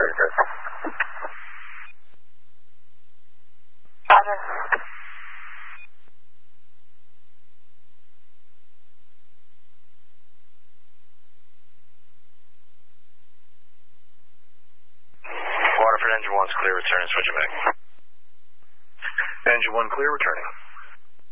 Roger. Waterford engine 1's clear, returning, switching back. Engine 1 clear, returning.